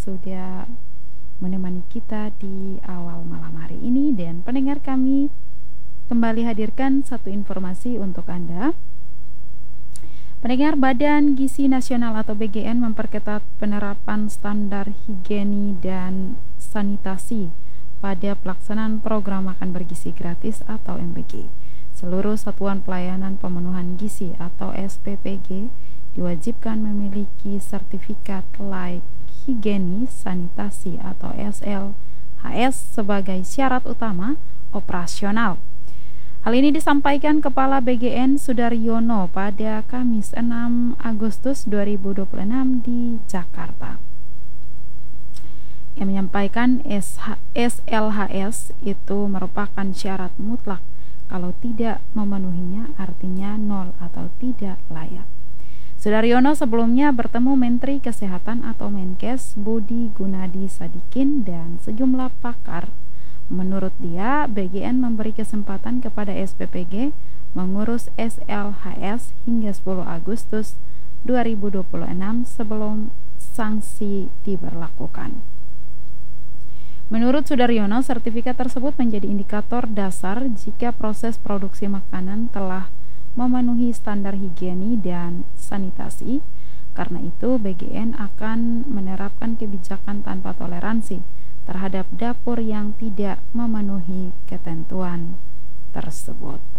sudah menemani kita di awal malam hari ini. Dan pendengar, kami kembali hadirkan satu informasi untuk Anda. Pendengar, Badan Gizi Nasional atau BGN memperketat penerapan standar higiene dan sanitasi pada pelaksanaan program makan bergizi gratis atau MBG. Seluruh satuan pelayanan pemenuhan gizi atau SPPG diwajibkan memiliki sertifikat layak higiene sanitasi atau SLHS sebagai syarat utama operasional. Hal ini disampaikan Kepala BGN Sudaryono pada Kamis 6 Agustus 2026 di Jakarta. Yang menyampaikan SLHS itu merupakan syarat mutlak. Kalau tidak memenuhinya artinya nol atau tidak layak. Sudaryono sebelumnya bertemu Menteri Kesehatan atau Menkes Budi Gunadi Sadikin dan sejumlah pakar. Menurut dia, BGN memberi kesempatan kepada SPPG mengurus SLHS hingga 10 Agustus 2026 sebelum sanksi diberlakukan. Menurut Sudaryono, sertifikat tersebut menjadi indikator dasar jika proses produksi makanan telah memenuhi standar higiene dan sanitasi. Karena itu, BGN akan menerapkan kebijakan tanpa toleransi terhadap dapur yang tidak memenuhi ketentuan tersebut.